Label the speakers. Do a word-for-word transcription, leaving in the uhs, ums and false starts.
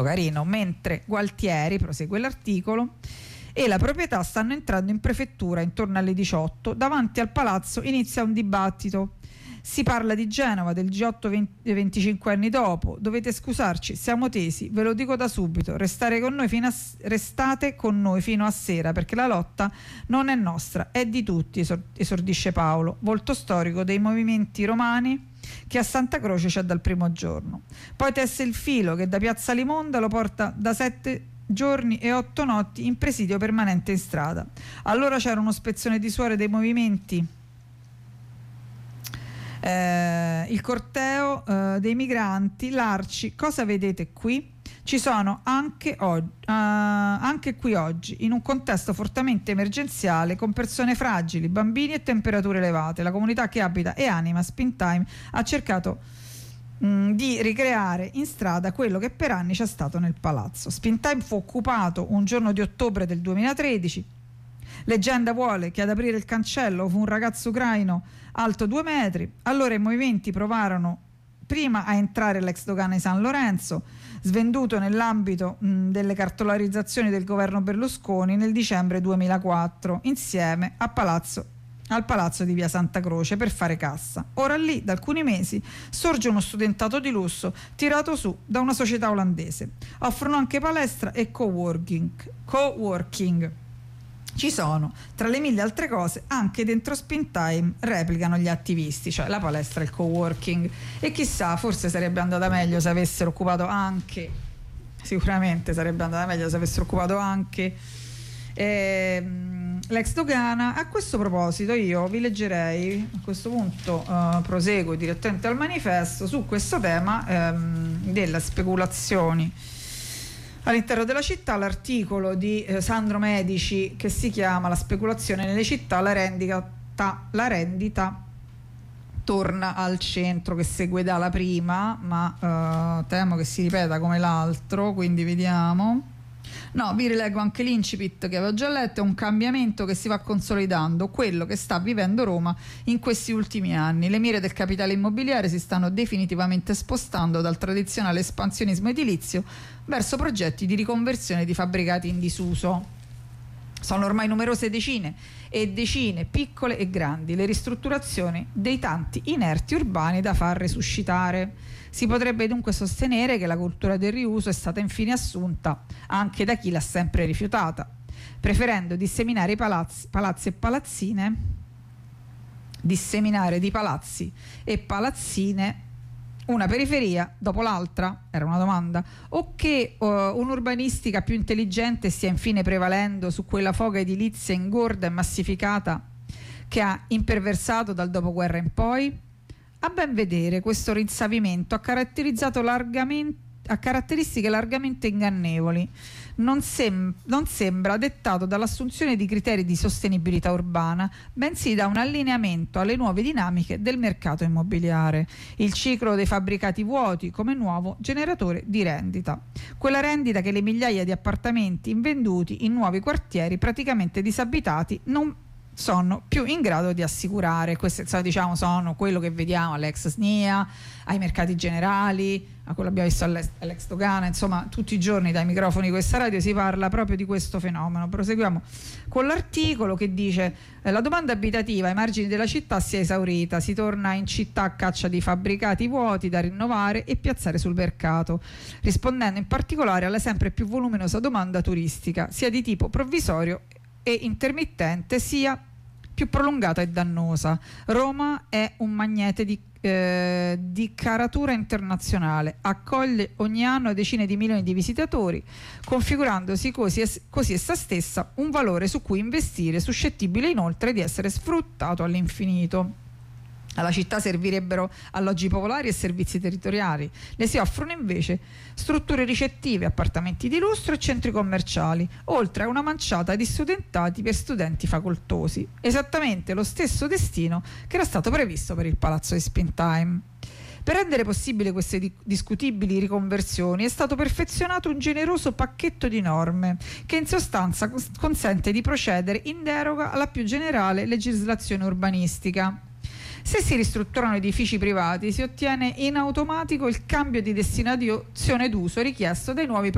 Speaker 1: carino, mentre Gualtieri, prosegue l'articolo, e la proprietà stanno entrando in prefettura intorno alle diciotto. Davanti al palazzo inizia un dibattito. Si parla di Genova, del G otto venticinque anni dopo. Dovete scusarci, siamo tesi, ve lo dico da subito, restare con noi fino a, restate con noi fino a sera, perché la lotta non è nostra, è di tutti, esordisce Paolo, volto storico dei movimenti romani che a Santa Croce c'è dal primo giorno. Poi tesse il filo che da Piazza Limonda lo porta da sette giorni e otto notti in presidio permanente in strada. Allora c'era uno spezzone di suore dei movimenti, eh, il corteo eh, dei migranti, l'Arci. Cosa vedete qui? Ci sono anche, oggi, uh, anche qui oggi, in un contesto fortemente emergenziale, con persone fragili, bambini e temperature elevate. La comunità che abita e anima Springtime ha cercato mh, di ricreare in strada quello che per anni c'è stato nel palazzo. Springtime fu occupato un giorno di ottobre del duemilatredici. Leggenda vuole che ad aprire il cancello fu un ragazzo ucraino alto due metri. Allora i movimenti provarono prima a entrare l'ex dogana di San Lorenzo, svenduto nell'ambito mh, delle cartolarizzazioni del governo Berlusconi nel dicembre duemilaquattro, insieme a palazzo, al palazzo di via Santa Croce, per fare cassa. Ora lì, da alcuni mesi, sorge uno studentato di lusso tirato su da una società olandese. Offrono anche palestra e coworking. coworking. Ci sono, tra le mille altre cose, anche dentro Springtime, replicano gli attivisti, cioè la palestra e il coworking. E chissà, forse sarebbe andata meglio se avessero occupato anche, sicuramente sarebbe andata meglio se avessero occupato anche ehm, l'ex dogana. A questo proposito io vi leggerei, a questo punto eh, proseguo direttamente al manifesto, su questo tema ehm, delle speculazioni all'interno della città, l'articolo di eh, Sandro Medici che si chiama "La speculazione nelle città, la rendita, la rendita torna al centro", che segue dalla prima, ma eh, temo che si ripeta come l'altro, quindi vediamo. No, vi rileggo anche l'incipit che avevo già letto. È un cambiamento che si va consolidando, quello che sta vivendo Roma in questi ultimi anni. Le mire del capitale immobiliare si stanno definitivamente spostando dal tradizionale espansionismo edilizio verso progetti di riconversione di fabbricati in disuso. Sono ormai numerose decine e decine, piccole e grandi, le ristrutturazioni dei tanti inerti urbani da far resuscitare. Si potrebbe dunque sostenere che la cultura del riuso è stata infine assunta anche da chi l'ha sempre rifiutata, preferendo disseminare i palazzi, palazzi e palazzine, disseminare di palazzi e palazzine una periferia dopo l'altra? Era una domanda. O che uh, un'urbanistica più intelligente stia infine prevalendo su quella foga edilizia ingorda e massificata che ha imperversato dal dopoguerra in poi? A ben vedere, questo rinsavimento ha caratterizzato largamente ha caratteristiche largamente ingannevoli. Non, sem- non sembra dettato dall'assunzione di criteri di sostenibilità urbana, bensì da un allineamento alle nuove dinamiche del mercato immobiliare. Il ciclo dei fabbricati vuoti come nuovo generatore di rendita. Quella rendita che le migliaia di appartamenti invenduti in nuovi quartieri praticamente disabitati non sono più in grado di assicurare. Queste, diciamo, sono quello che vediamo all'ex S N I A, ai mercati generali, a quello abbiamo visto all'ex dogana. Insomma, tutti i giorni dai microfoni di questa radio si parla proprio di questo fenomeno. Proseguiamo con l'articolo che dice eh, la domanda abitativa ai margini della città si è esaurita, si torna in città a caccia di fabbricati vuoti da rinnovare e piazzare sul mercato, rispondendo in particolare alla sempre più voluminosa domanda turistica, sia di tipo provvisorio e intermittente, sia più prolungata e dannosa. Roma è un magnete di, eh, di caratura internazionale, accoglie ogni anno decine di milioni di visitatori, configurandosi così, così essa stessa un valore su cui investire, suscettibile inoltre di essere sfruttato all'infinito. Alla città servirebbero alloggi popolari e servizi territoriali, le si offrono invece strutture ricettive, appartamenti di lusso e centri commerciali, oltre a una manciata di studentati per studenti facoltosi. Esattamente lo stesso destino che era stato previsto per il palazzo di Springtime. Per rendere possibile queste di- discutibili riconversioni è stato perfezionato un generoso pacchetto di norme che in sostanza cos- consente di procedere in deroga alla più generale legislazione urbanistica. Se si ristrutturano edifici privati si ottiene in automatico il cambio di destinazione d'uso richiesto dai nuovi